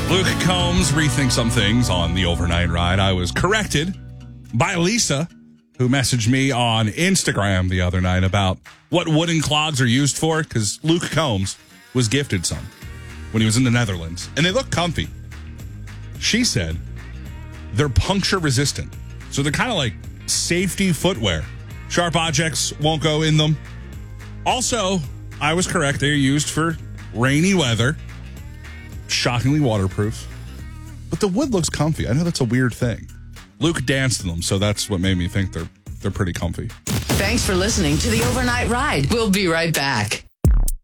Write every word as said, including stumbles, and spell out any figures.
Luke Combs rethinks some things on the overnight ride. I was corrected by Lisa, who messaged me on Instagram the other night about what wooden clogs are used for, because Luke Combs was gifted some when he was in the Netherlands, and they look comfy. She said they're puncture resistant, so they're kind of like safety footwear. Sharp objects won't go in them. Also, I was correct. They're used for rainy weather. Shockingly waterproof. But the wood looks comfy. I know that's a weird thing. Luke danced in them, so that's what made me think they're they're pretty comfy. Thanks for listening to the Overnight Ride. We'll be right back.